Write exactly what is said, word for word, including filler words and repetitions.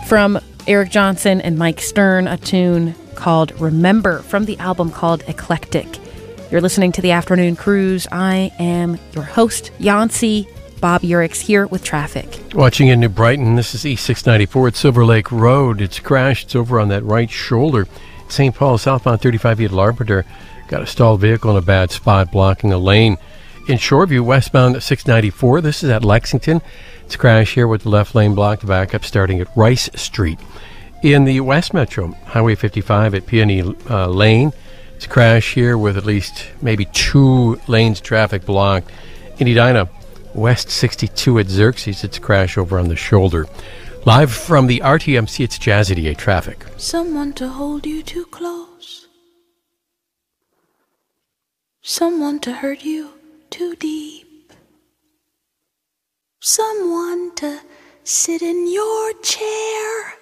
from Eric Johnson and Mike Stern, a tune called Remember from the album called Eclectic. You're listening to The Afternoon Cruise. I am your host, Yancey. Bob Urix here with traffic. Watching in New Brighton, this is E six ninety-four at Silver Lake Road. It's crashed. It's over on that right shoulder. Saint Paul, southbound thirty-five E at Larpenteur. Got a stalled vehicle in a bad spot blocking a lane. In Shoreview, westbound six ninety-four, this is at Lexington. It's a crash here with the left lane blocked, back up starting at Rice Street. In the West Metro, Highway fifty-five at Peony uh, Lane. It's a crash here with at least maybe two lanes traffic blocked. In Edina, West sixty-two at Xerxes, it's a crash over on the shoulder. Live from the R T M C, it's Jazz eighty-eight traffic. Someone to hold you too close. Someone to hurt you too deep. Someone to sit in your chair